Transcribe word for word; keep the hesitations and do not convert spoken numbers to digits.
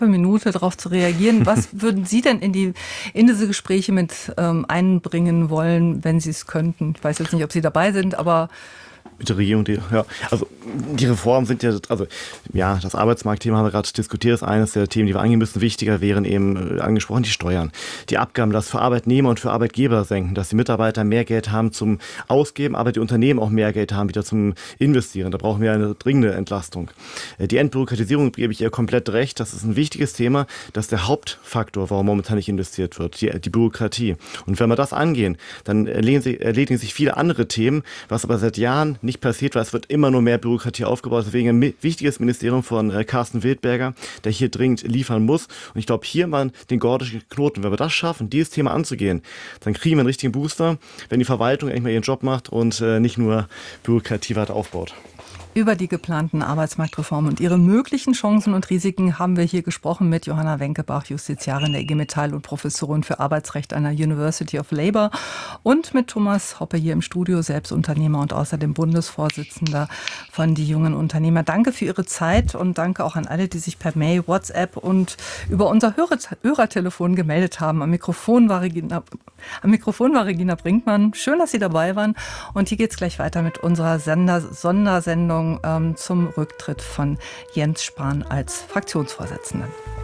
Minute darauf zu reagieren. Was würden Sie denn in die in diese Gespräche mit ähm, einbringen wollen, wenn Sie es könnten? Ich weiß jetzt nicht, ob Sie dabei sind, aber mit der Regierung, die, ja, also die Reformen sind ja, also ja, das Arbeitsmarktthema haben wir gerade diskutiert, ist eines der Themen, die wir angehen müssen. Wichtiger wären eben äh, angesprochen die Steuern, die Abgaben, das für Arbeitnehmer und für Arbeitgeber senken, dass die Mitarbeiter mehr Geld haben zum Ausgeben, aber die Unternehmen auch mehr Geld haben wieder zum Investieren. Da brauchen wir eine dringende Entlastung. Äh, die Entbürokratisierung gebe ich ihr komplett recht. Das ist ein wichtiges Thema. Das ist der Hauptfaktor, warum momentan nicht investiert wird, die, die Bürokratie. Und wenn wir das angehen, dann erledigen sich, erledigen sich viele andere Themen, was aber seit Jahren nicht passiert, weil es wird immer nur mehr Bürokratie aufgebaut. Deswegen ein wichtiges Ministerium von äh, Carsten Wildberger, der hier dringend liefern muss. Und ich glaube, hier mal den gordischen Knoten. Wenn wir das schaffen, dieses Thema anzugehen, dann kriegen wir einen richtigen Booster, wenn die Verwaltung endlich mal ihren Job macht und äh, nicht nur Bürokratie weiter aufbaut. Über die geplanten Arbeitsmarktreformen und ihre möglichen Chancen und Risiken haben wir hier gesprochen mit Johanna Wenkebach, Justiziarin der I G Metall und Professorin für Arbeitsrecht an der University of Labour, und mit Thomas Hoppe hier im Studio, selbst Unternehmer und außerdem Bundesvorsitzender von Die Jungen Unternehmer. Danke für Ihre Zeit und danke auch an alle, die sich per Mail, WhatsApp und über unser Hörer- Hörertelefon gemeldet haben. Am Mikrofon war Regina, am Mikrofon war Regina Brinkmann. Schön, dass Sie dabei waren. Und hier geht es gleich weiter mit unserer Sender- Sondersendung zum Rücktritt von Jens Spahn als Fraktionsvorsitzenden.